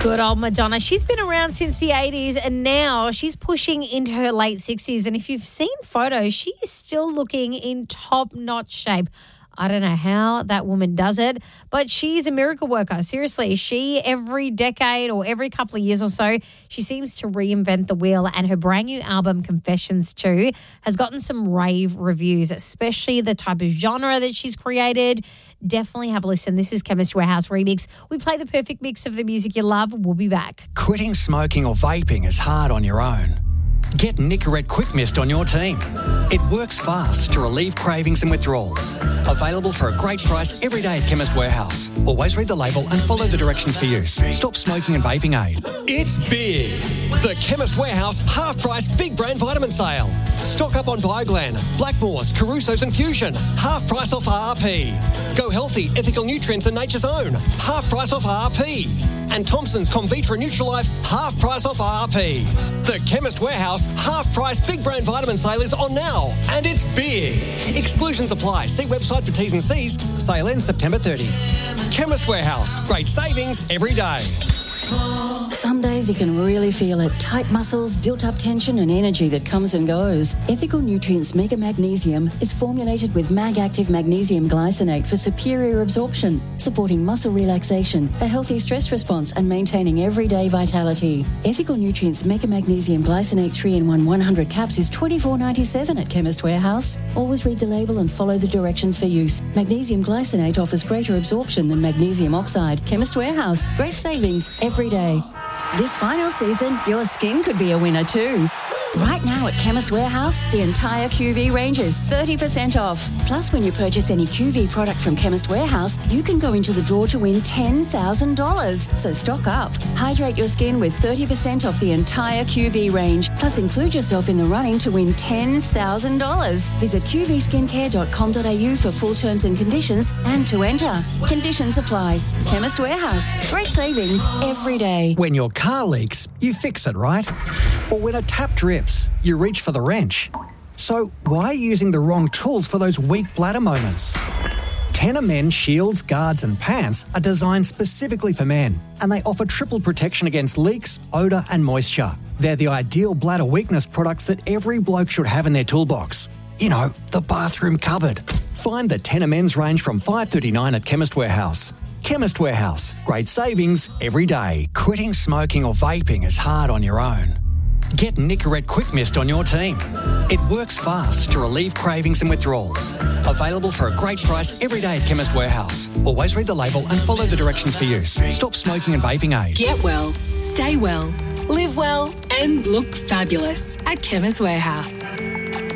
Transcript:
Good old Madonna. She's been around since the 80s and now she's pushing into her late 60s. And if you've seen photos, she is still looking in top-notch shape. I don't know how that woman does it, but she's a miracle worker. Seriously, she every decade or every couple of years or so, she seems to reinvent the wheel, and her brand new album, Confessions 2, has gotten some rave reviews, especially the type of genre that she's created. Definitely have a listen. This is Chemist Warehouse Remix. We play the perfect mix of the music you love. We'll be back. Quitting smoking or vaping is hard on your own. Get Nicorette Quick Mist on your team. It works fast to relieve cravings and withdrawals. Available for a great price every day at Chemist Warehouse. Always read the label and follow the directions for use. Stop smoking and vaping aid. It's big. The Chemist Warehouse half-price big brand vitamin sale. Stock up on Bioglan, Blackmores, Caruso's and Fusion. Half price off RRP. Go Healthy, Ethical Nutrients and Nature's Own. Half price off RRP. And Thompson's Convitra Nutrilife, half price off RRP. The Chemist Warehouse half-price big brand vitamin sale is on now, and it's big. Exclusions apply. See website for T's and C's. Sale ends September 30. Chemist Warehouse. Great savings every day. Some days you can really feel it. Tight muscles, built-up tension and energy that comes and goes. Ethical Nutrients Mega Magnesium is formulated with Mag-Active Magnesium Glycinate for superior absorption, supporting muscle relaxation, a healthy stress response and maintaining everyday vitality. Ethical Nutrients Mega Magnesium Glycinate 3-in-1 100 caps is $24.97 at Chemist Warehouse. Always read the label and follow the directions for use. Magnesium Glycinate offers greater absorption than magnesium oxide. Chemist Warehouse. Great savings every day. This final season, your skin could be a winner too. Right now at Chemist Warehouse, the entire QV range is 30% off. Plus, when you purchase any QV product from Chemist Warehouse, you can go into the draw to win $10,000. So stock up. Hydrate your skin with 30% off the entire QV range. Plus, include yourself in the running to win $10,000. Visit qvskincare.com.au for full terms and conditions and to enter. Conditions apply. Chemist Warehouse. Great savings every day. When your car leaks, you fix it, right? Or when a tap drips, you reach for the wrench. So why are you using the wrong tools for those weak bladder moments? Tena Men shields, guards and pants are designed specifically for men, and they offer triple protection against leaks, odour and moisture. They're the ideal bladder weakness products that every bloke should have in their toolbox. You know, the bathroom cupboard. Find the Tena Men's range from $5.39 at Chemist Warehouse. Chemist Warehouse. Great savings every day. Quitting smoking or vaping is hard on your own. Get Nicorette Quick Mist on your team. It works fast to relieve cravings and withdrawals. Available for a great price every day at Chemist Warehouse. Always read the label and follow the directions for use. Stop smoking and vaping aid. Get well, stay well, live well and look fabulous at Chemist Warehouse.